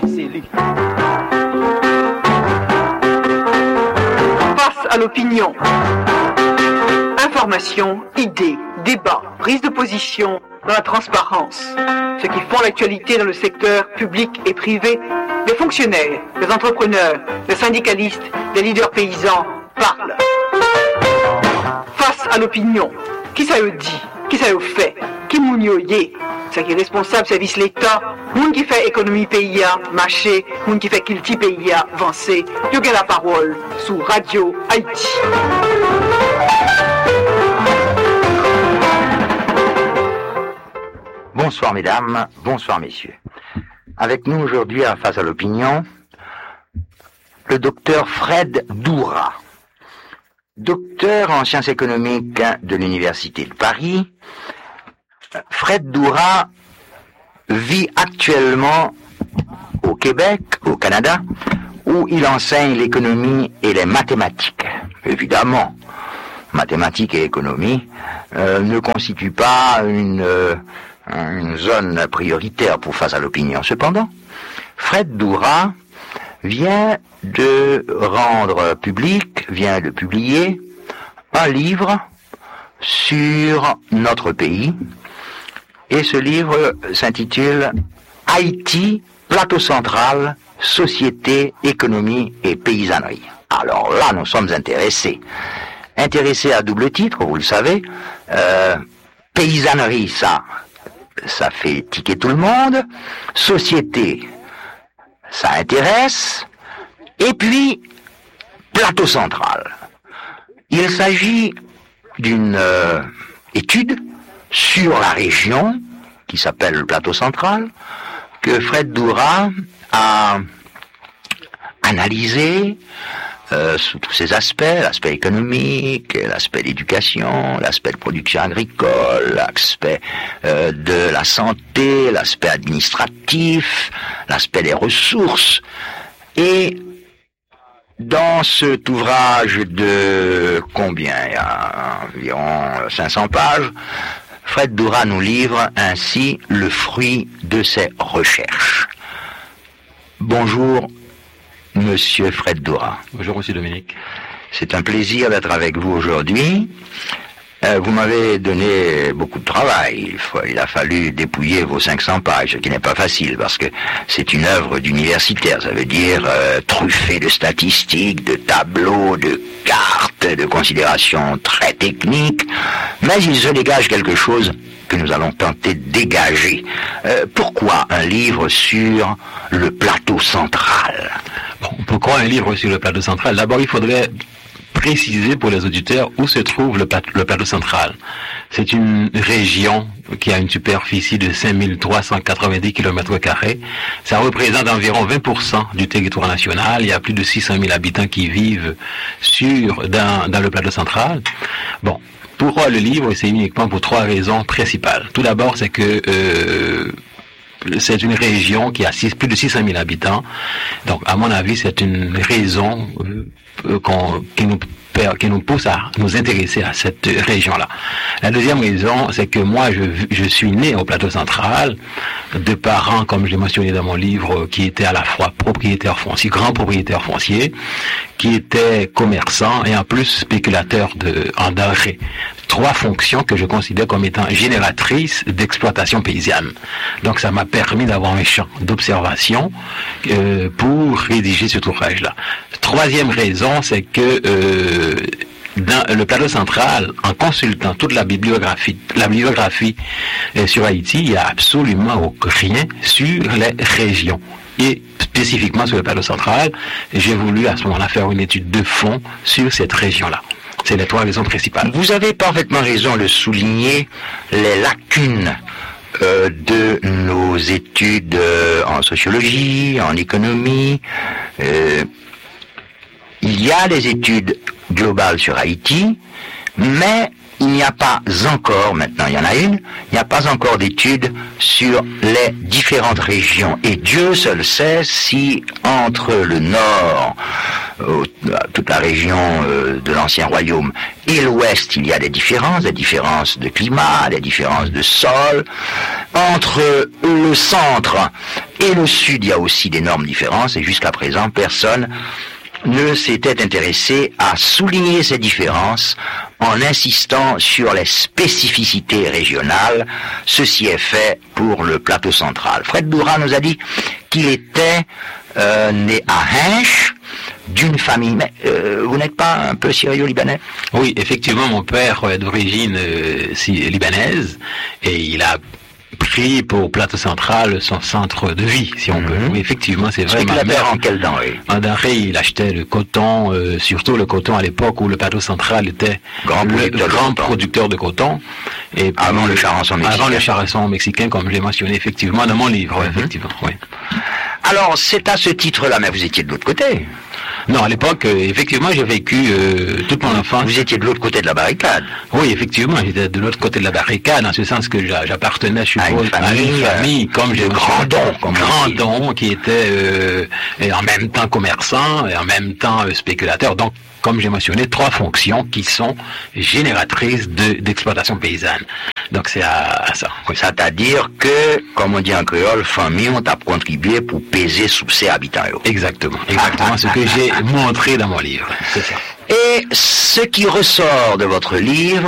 c'est lui. Face à l'opinion. Information, idées, débats, prise de position dans la transparence. Ceux qui font l'actualité dans le secteur public et privé, les fonctionnaires, les entrepreneurs, les syndicalistes, les leaders paysans parlent. Face à l'opinion, qui ça le dit, qui ça le fait, qui moun yo yé, ça qui est responsable service l'État, moun qui fait économie pays a marché, moun qui fait kilti pays a avancé, yo gen la parole sous Radio Haïti. Bonsoir mesdames, bonsoir messieurs. Avec nous aujourd'hui à Face à l'opinion, le docteur Fred Doura, docteur en sciences économiques de l'Université de Paris. Fred Doura vit actuellement au Québec, au Canada, où il enseigne l'économie et les mathématiques. Évidemment, mathématiques et économie ne constituent pas une zone prioritaire pour Face à l'opinion. Cependant, Fred Doura vient de rendre public, vient de publier un livre sur notre pays, et ce livre s'intitule Haïti, plateau central, société, économie et paysannerie. Alors là, nous sommes intéressés à double titre, vous le savez. Paysannerie, ça fait tiquer tout le monde. Société, ça intéresse. Et puis, plateau central. Il s'agit d'une étude sur la région, qui s'appelle le plateau central, que Fred Doura a analysé sous tous ses aspects, l'aspect économique, l'aspect d'éducation, l'aspect de production agricole, l'aspect de la santé, l'aspect administratif, l'aspect des ressources. Et dans cet ouvrage de combien? Il y a environ 500 pages, Fred Doura nous livre ainsi le fruit de ses recherches. Bonjour, Monsieur Fred Doura. Bonjour, Monsieur Dominique. C'est un plaisir d'être avec vous aujourd'hui. Vous m'avez donné beaucoup de travail. Il a fallu dépouiller vos 500 pages, ce qui n'est pas facile, parce que c'est une œuvre d'universitaire. Ça veut dire truffé de statistiques, de tableaux, de cartes, de considérations très techniques. Mais il se dégage quelque chose que nous allons tenter de dégager. Pourquoi un livre sur le plateau central? Bon, pourquoi un livre sur le plateau central? D'abord, il faudrait préciser pour les auditeurs où se trouve le plateau central. C'est une région qui a une superficie de 5390 km². Ça représente environ 20% du territoire national. Il y a plus de 600 000 habitants qui vivent dans le plateau central. Bon, pourquoi le livre? C'est uniquement pour trois raisons principales. Tout d'abord, c'est que c'est une région qui a plus de 600 000 habitants. Donc, à mon avis, c'est une raison qui nous pousse à nous intéresser à cette région-là. La deuxième raison, c'est que moi, je suis né au plateau central, de parents, comme je l'ai mentionné dans mon livre, qui étaient à la fois propriétaires fonciers, grands propriétaires fonciers, qui étaient commerçants et en plus spéculateurs en denrées. Trois fonctions que je considère comme étant génératrices d'exploitation paysanne. Donc ça m'a permis d'avoir un champ d'observation pour rédiger cet ouvrage-là. Troisième raison, c'est que dans le plateau central, en consultant toute la bibliographie sur Haïti, il n'y a absolument rien sur les régions. Et spécifiquement sur le plateau central, j'ai voulu à ce moment-là faire une étude de fond sur cette région-là. C'est les trois raisons principales. Vous avez parfaitement raison de souligner les lacunes de nos études en sociologie, en économie. Il y a des études globales sur Haïti, mais il n'y a pas encore, maintenant il y en a une, il n'y a pas encore d'études sur les différentes régions. Et Dieu seul sait si entre le nord toute la région de l'ancien royaume et l'ouest, il y a des différences de climat, des différences de sol. Entre le centre et le sud, il y a aussi d'énormes différences, et jusqu'à présent, personne ne s'était intéressé à souligner ces différences en insistant sur les spécificités régionales. Ceci est fait pour le plateau central. Fred Doura nous a dit qu'il était né à Hinche, d'une famille. Mais vous n'êtes pas un peu syrio-libanais? Oui, effectivement, mon père est d'origine libanaise, et il a pris pour plateau central son centre de vie, si on peut. Oui, effectivement, c'est vrai. Ma mère, en quelle denrée? En denrée, il achetait le coton, surtout le coton à l'époque où le plateau central était grand producteur de coton. Et avant le charançon mexicain. Avant le charançon mexicain, comme je l'ai mentionné effectivement dans mon livre, effectivement. Oui. Alors, c'est à ce titre-là, mais vous étiez de l'autre côté. Non, à l'époque, effectivement, j'ai vécu toute mon enfance. Vous étiez de l'autre côté de la barricade. Oui, effectivement, j'étais de l'autre côté de la barricade, en ce sens que j'appartenais, je suppose, à une famille comme j'ai Grandon, qui était et en même temps commerçant et en même temps spéculateur. Donc, comme j'ai mentionné, 3 fonctions qui sont génératrices d'exploitation paysanne. Donc c'est à ça. Oui. C'est-à-dire que, comme on dit en créole, famille ont à contribuer pour peser sous ses habitants. Exactement, ce que j'ai montré dans mon livre. C'est ça. Et ce qui ressort de votre livre,